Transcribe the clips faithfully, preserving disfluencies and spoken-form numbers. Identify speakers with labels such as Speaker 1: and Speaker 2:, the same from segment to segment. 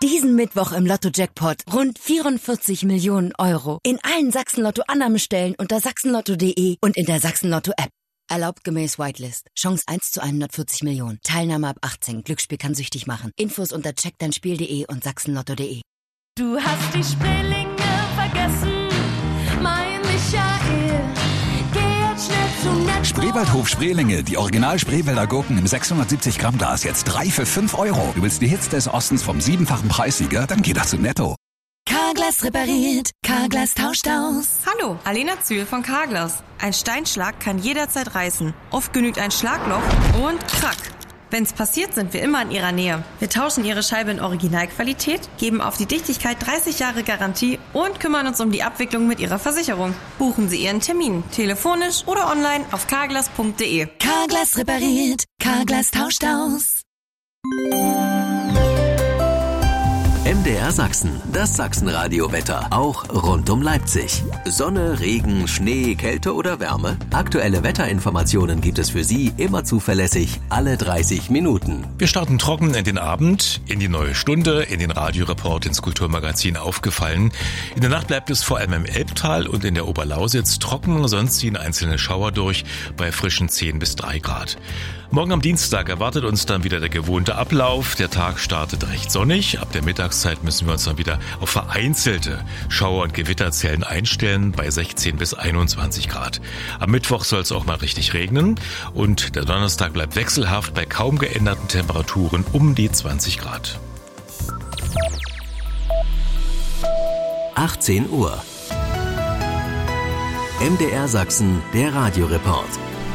Speaker 1: Diesen Mittwoch im Lotto-Jackpot rund vierundvierzig Millionen Euro. In allen Sachsen-Lotto-Annahmestellen unter sachsenlotto punkt de und in der Sachsen-Lotto-App. Erlaubt gemäß Whitelist. Chance eins zu hundertvierzig Millionen. Teilnahme ab achtzehn. Glücksspiel kann süchtig machen. Infos unter check dein spiel punkt de und sachsenlotto punkt de.
Speaker 2: Du hast die Spreelinge vergessen, mein Michael. Geh jetzt schnell zum Netto.
Speaker 3: Spreewaldhof Spreelinge, die Original Spreewälder Gurken im sechshundertsiebzig Gramm Glas, jetzt drei für fünf Euro. Du willst die Hits des Ostens vom siebenfachen Preissieger? Dann geh doch zu Netto.
Speaker 1: Carglass repariert, Carglass tauscht aus.
Speaker 4: Hallo, Alena Zühl von Carglass. Ein Steinschlag kann jederzeit reißen. Oft genügt ein Schlagloch und krack. Wenn's passiert, sind wir immer in Ihrer Nähe. Wir tauschen Ihre Scheibe in Originalqualität, geben auf die Dichtigkeit dreißig Jahre Garantie und kümmern uns um die Abwicklung mit Ihrer Versicherung. Buchen Sie Ihren Termin, telefonisch oder online auf carglass punkt de.
Speaker 1: Carglass repariert, Carglass tauscht aus.
Speaker 5: M D R Sachsen, das Sachsenradio-Wetter, auch rund um Leipzig. Sonne, Regen, Schnee, Kälte oder Wärme? Aktuelle Wetterinformationen gibt es für Sie immer zuverlässig, alle dreißig Minuten.
Speaker 6: Wir starten trocken in den Abend, in die neue Stunde, in den Radioreport ins Kulturmagazin aufgefallen. In der Nacht bleibt es vor allem im Elbtal und in der Oberlausitz trocken, sonst ziehen einzelne Schauer durch bei frischen zehn bis drei Grad. Morgen am Dienstag erwartet uns dann wieder der gewohnte Ablauf. Der Tag startet recht sonnig. Ab der Mittagszeit müssen wir uns dann wieder auf vereinzelte Schauer- und Gewitterzellen einstellen bei sechzehn bis einundzwanzig Grad. Am Mittwoch soll es auch mal richtig regnen und der Donnerstag bleibt wechselhaft bei kaum geänderten Temperaturen um die zwanzig Grad.
Speaker 5: achtzehn Uhr. M D R Sachsen, der Radioreport.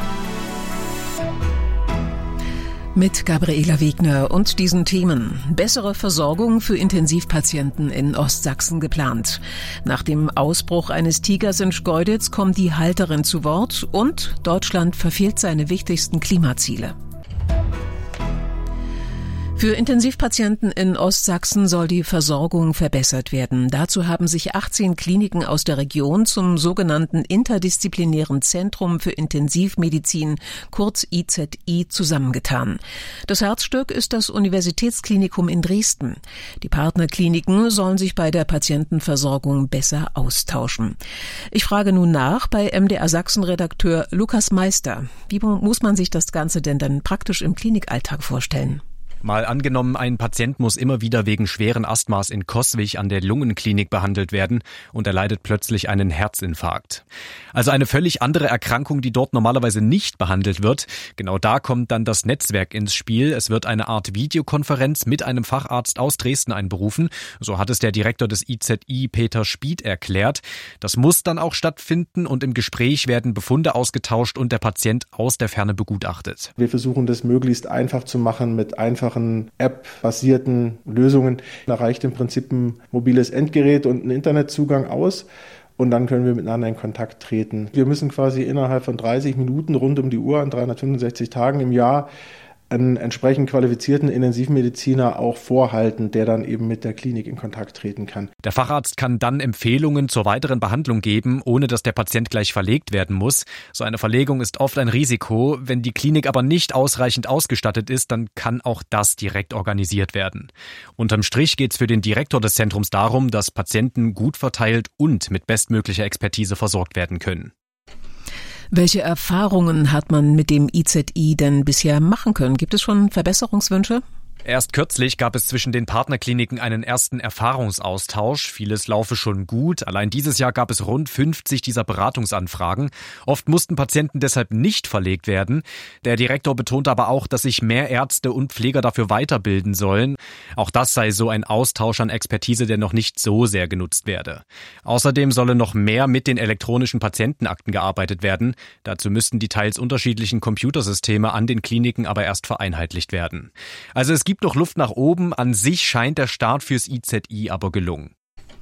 Speaker 7: Mit Gabriela Wegner und diesen Themen. Bessere Versorgung für Intensivpatienten in Ostsachsen geplant. Nach dem Ausbruch eines Tigers in Schkeuditz kommt die Halterin zu Wort und Deutschland verfehlt seine wichtigsten Klimaziele. Für Intensivpatienten in Ostsachsen soll die Versorgung verbessert werden. Dazu haben sich achtzehn Kliniken aus der Region zum sogenannten interdisziplinären Zentrum für Intensivmedizin, kurz I Z I, zusammengetan. Das Herzstück ist das Universitätsklinikum in Dresden. Die Partnerkliniken sollen sich bei der Patientenversorgung besser austauschen. Ich frage nun nach bei M D R Sachsen-Redakteur Lukas Meister. Wie muss man sich das Ganze denn dann praktisch im Klinikalltag vorstellen?
Speaker 8: Mal angenommen, ein Patient muss immer wieder wegen schweren Asthmas in Coswig an der Lungenklinik behandelt werden und erleidet plötzlich einen Herzinfarkt. Also eine völlig andere Erkrankung, die dort normalerweise nicht behandelt wird. Genau da kommt dann das Netzwerk ins Spiel. Es wird eine Art Videokonferenz mit einem Facharzt aus Dresden einberufen. So hat es der Direktor des I Z I, Peter Spied, erklärt. Das muss dann auch stattfinden und im Gespräch werden Befunde ausgetauscht und der Patient aus der Ferne begutachtet.
Speaker 9: Wir versuchen das möglichst einfach zu machen mit einfachen App-basierten Lösungen. Da reicht im Prinzip ein mobiles Endgerät und ein Internetzugang aus und dann können wir miteinander in Kontakt treten. Wir müssen quasi innerhalb von dreißig Minuten rund um die Uhr an dreihundertfünfundsechzig Tagen im Jahr einen entsprechend qualifizierten Intensivmediziner auch vorhalten, der dann eben mit der Klinik in Kontakt treten kann.
Speaker 8: Der Facharzt kann dann Empfehlungen zur weiteren Behandlung geben, ohne dass der Patient gleich verlegt werden muss. So eine Verlegung ist oft ein Risiko. Wenn die Klinik aber nicht ausreichend ausgestattet ist, dann kann auch das direkt organisiert werden. Unterm Strich geht es für den Direktor des Zentrums darum, dass Patienten gut verteilt und mit bestmöglicher Expertise versorgt werden können.
Speaker 7: Welche Erfahrungen hat man mit dem I Z I denn bisher machen können? Gibt es schon Verbesserungswünsche?
Speaker 8: Erst kürzlich gab es zwischen den Partnerkliniken einen ersten Erfahrungsaustausch. Vieles laufe schon gut. Allein dieses Jahr gab es rund fünfzig dieser Beratungsanfragen. Oft mussten Patienten deshalb nicht verlegt werden. Der Direktor betont aber auch, dass sich mehr Ärzte und Pfleger dafür weiterbilden sollen. Auch das sei so ein Austausch an Expertise, der noch nicht so sehr genutzt werde. Außerdem solle noch mehr mit den elektronischen Patientenakten gearbeitet werden. Dazu müssten die teils unterschiedlichen Computersysteme an den Kliniken aber erst vereinheitlicht werden. Also es gibt noch Luft nach oben. An sich scheint der Start fürs I Z I aber gelungen.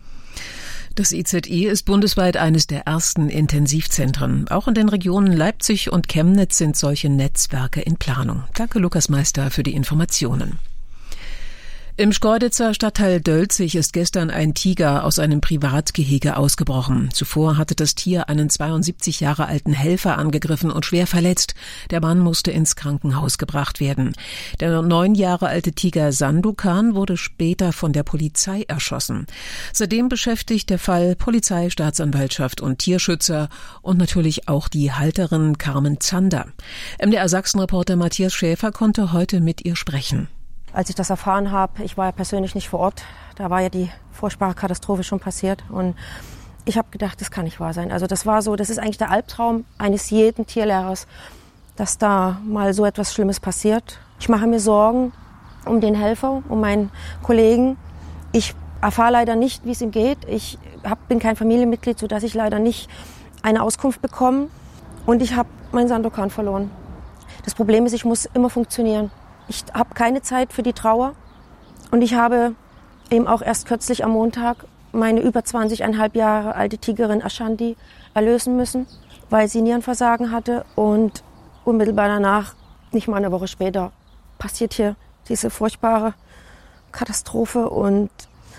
Speaker 7: Das I Z I ist bundesweit eines der ersten Intensivzentren. Auch in den Regionen Leipzig und Chemnitz sind solche Netzwerke in Planung. Danke, Lukas Meister, für die Informationen. Im Schkeuditzer Stadtteil Dölzig ist gestern ein Tiger aus einem Privatgehege ausgebrochen. Zuvor hatte das Tier einen zweiundsiebzig Jahre alten Helfer angegriffen und schwer verletzt. Der Mann musste ins Krankenhaus gebracht werden. Der neun Jahre alte Tiger Sandokan wurde später von der Polizei erschossen. Seitdem beschäftigt der Fall Polizei, Staatsanwaltschaft und Tierschützer und natürlich auch die Halterin Carmen Zander. M D R Sachsen-Reporter Matthias Schäfer konnte heute mit ihr sprechen.
Speaker 10: Als ich das erfahren habe, ich war ja persönlich nicht vor Ort, da war ja die furchtbare Katastrophe schon passiert und ich habe gedacht, das kann nicht wahr sein. Also das war so, das ist eigentlich der Albtraum eines jeden Tierlehrers, dass da mal so etwas Schlimmes passiert. Ich mache mir Sorgen um den Helfer, um meinen Kollegen. Ich erfahre leider nicht, wie es ihm geht. Ich hab, bin kein Familienmitglied, sodass ich leider nicht eine Auskunft bekomme und ich habe meinen Sandokan verloren. Das Problem ist, ich muss immer funktionieren. Ich habe keine Zeit für die Trauer und ich habe eben auch erst kürzlich am Montag meine über zwanzig Komma fünf Jahre alte Tigerin Ashanti erlösen müssen, weil sie Nierenversagen hatte und unmittelbar danach, nicht mal eine Woche später, passiert hier diese furchtbare Katastrophe und,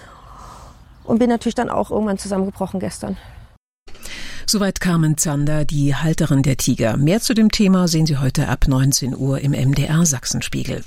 Speaker 10: und bin natürlich dann auch irgendwann zusammengebrochen gestern.
Speaker 7: Soweit Carmen Zander, die Halterin der Tiger. Mehr zu dem Thema sehen Sie heute ab neunzehn Uhr im M D R Sachsenspiegel.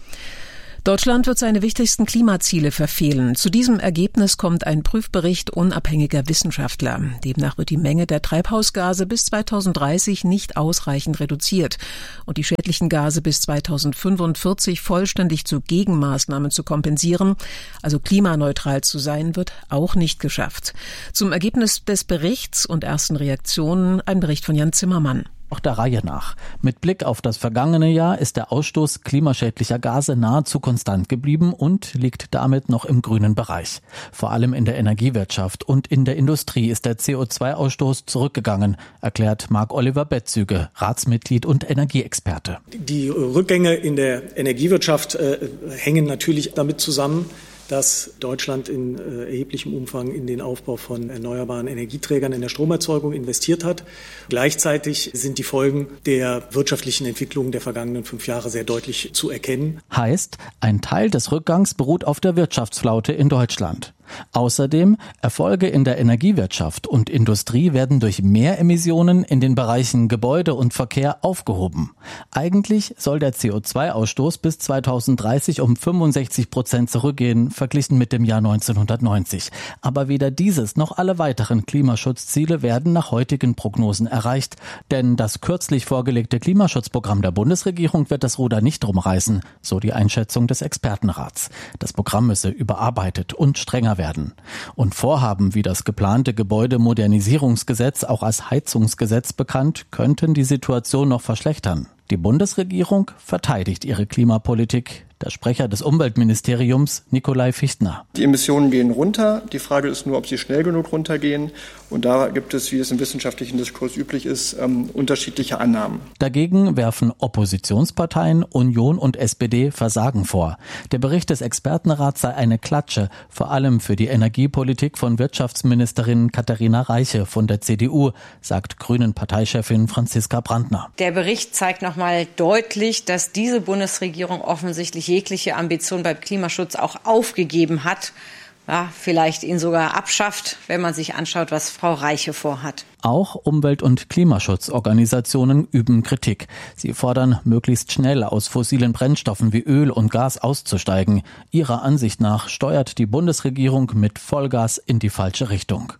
Speaker 7: Deutschland wird seine wichtigsten Klimaziele verfehlen. Zu diesem Ergebnis kommt ein Prüfbericht unabhängiger Wissenschaftler. Demnach wird die Menge der Treibhausgase bis zweitausenddreißig nicht ausreichend reduziert und die schädlichen Gase bis zweitausendfünfundvierzig vollständig zu Gegenmaßnahmen zu kompensieren, also klimaneutral zu sein, wird auch nicht geschafft. Zum Ergebnis des Berichts und ersten Reaktionen ein Bericht von Jan Zimmermann.
Speaker 11: Auch der Reihe nach. Mit Blick auf das vergangene Jahr ist der Ausstoß klimaschädlicher Gase nahezu konstant geblieben und liegt damit noch im grünen Bereich. Vor allem in der Energiewirtschaft und in der Industrie ist der C O zwei Ausstoß zurückgegangen, erklärt Marc-Oliver Betzüge, Ratsmitglied und Energieexperte.
Speaker 12: Die Rückgänge in der Energiewirtschaft äh, hängen natürlich damit zusammen, dass Deutschland in äh, erheblichem Umfang in den Aufbau von erneuerbaren Energieträgern in der Stromerzeugung investiert hat. Gleichzeitig sind die Folgen der wirtschaftlichen Entwicklung der vergangenen fünf Jahre sehr deutlich zu erkennen.
Speaker 11: Heißt, ein Teil des Rückgangs beruht auf der Wirtschaftsflaute in Deutschland. Außerdem, Erfolge in der Energiewirtschaft und Industrie werden durch mehr Emissionen in den Bereichen Gebäude und Verkehr aufgehoben. Eigentlich soll der C O zwei Ausstoß bis zweitausenddreißig um fünfundsechzig Prozent zurückgehen, verglichen mit dem Jahr neunzehnhundertneunzig. Aber weder dieses noch alle weiteren Klimaschutzziele werden nach heutigen Prognosen erreicht. Denn das kürzlich vorgelegte Klimaschutzprogramm der Bundesregierung wird das Ruder nicht rumreißen, so die Einschätzung des Expertenrats. Das Programm müsse überarbeitet und strenger werden. Und Vorhaben wie das geplante Gebäudemodernisierungsgesetz, auch als Heizungsgesetz bekannt, könnten die Situation noch verschlechtern. Die Bundesregierung verteidigt ihre Klimapolitik. Der Sprecher des Umweltministeriums, Nikolai Fichtner.
Speaker 13: Die Emissionen gehen runter. Die Frage ist nur, ob sie schnell genug runtergehen. Und da gibt es, wie es im wissenschaftlichen Diskurs üblich ist, ähm, unterschiedliche Annahmen.
Speaker 11: Dagegen werfen Oppositionsparteien Union und S P D Versagen vor. Der Bericht des Expertenrats sei eine Klatsche, vor allem für die Energiepolitik von Wirtschaftsministerin Katharina Reiche von der C D U, sagt Grünen-Parteichefin Franziska Brandner.
Speaker 14: Der Bericht zeigt nochmal deutlich, dass diese Bundesregierung offensichtlich jegliche Ambition beim Klimaschutz auch aufgegeben hat, ja, vielleicht ihn sogar abschafft, wenn man sich anschaut, was Frau Reiche vorhat.
Speaker 11: Auch Umwelt- und Klimaschutzorganisationen üben Kritik. Sie fordern, möglichst schnell aus fossilen Brennstoffen wie Öl und Gas auszusteigen. Ihrer Ansicht nach steuert die Bundesregierung mit Vollgas in die falsche Richtung.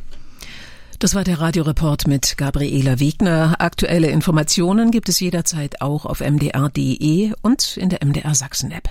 Speaker 7: Das war der Radioreport mit Gabriela Wegner. Aktuelle Informationen gibt es jederzeit auch auf m d r punkt d e und in der M D R Sachsen-App.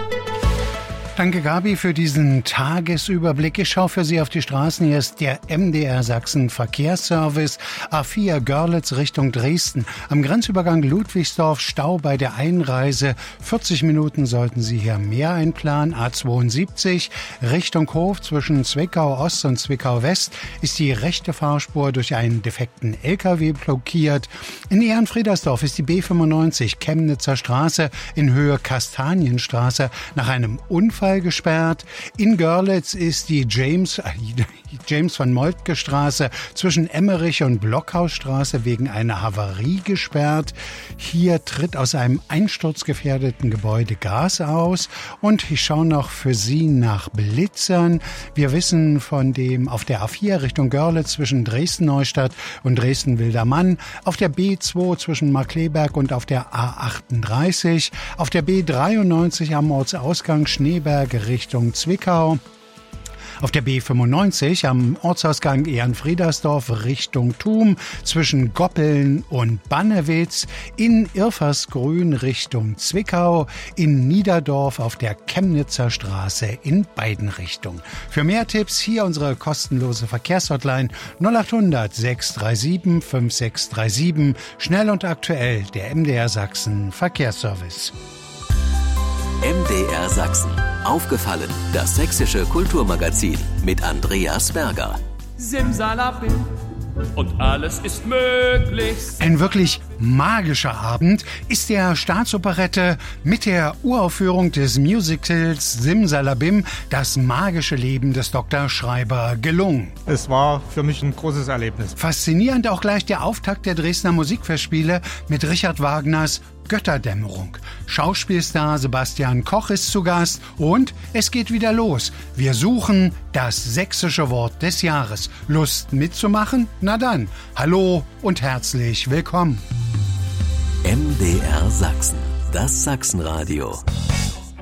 Speaker 15: Danke, Gabi, für diesen Tagesüberblick. Ich schaue für Sie auf die Straßen. Hier ist der M D R Sachsen Verkehrsservice. A vier Görlitz Richtung Dresden. Am Grenzübergang Ludwigsdorf Stau bei der Einreise. vierzig Minuten sollten Sie hier mehr einplanen. A zweiundsiebzig Richtung Hof zwischen Zwickau Ost und Zwickau West ist die rechte Fahrspur durch einen defekten L K W blockiert. In Ehrenfriedersdorf ist die B fünfundneunzig Chemnitzer Straße in Höhe Kastanienstraße nach einem Unfall gesperrt. In Görlitz ist die James, James von Moltke Straße zwischen Emmerich und Blockhausstraße wegen einer Havarie gesperrt. Hier tritt aus einem einsturzgefährdeten Gebäude Gas aus. Und ich schaue noch für Sie nach Blitzern. Wir wissen von dem auf der A vier Richtung Görlitz zwischen Dresden-Neustadt und Dresden-Wildermann, auf der B zwei zwischen Markkleeberg und auf der A achtunddreißig, auf der B dreiundneunzig am Ortsausgang Schneeberg Richtung Zwickau, auf der B fünfundneunzig am Ortsausgang Ehrenfriedersdorf Richtung Thum zwischen Goppeln und Bannewitz, in Irfersgrün Richtung Zwickau, in Niederdorf auf der Chemnitzer Straße in beiden Richtungen. Für mehr Tipps hier unsere kostenlose Verkehrshotline null acht hundert sechs drei sieben fünf sechs drei sieben. Schnell und aktuell der M D R Sachsen Verkehrsservice.
Speaker 5: M D R Sachsen. Aufgefallen, das sächsische Kulturmagazin mit Andreas Berger.
Speaker 16: Simsalabim und alles ist möglich.
Speaker 15: Ein wirklich magischer Abend ist der Staatsoperette mit der Uraufführung des Musicals Simsalabim, das magische Leben des Doktor Schreiber, gelungen.
Speaker 17: Es war für mich ein großes Erlebnis.
Speaker 15: Faszinierend auch gleich der Auftakt der Dresdner Musikfestspiele mit Richard Wagners Götterdämmerung. Schauspielstar Sebastian Koch ist zu Gast und es geht wieder los. Wir suchen das sächsische Wort des Jahres. Lust mitzumachen? Na dann, hallo und herzlich willkommen.
Speaker 5: M D R Sachsen, das Sachsenradio.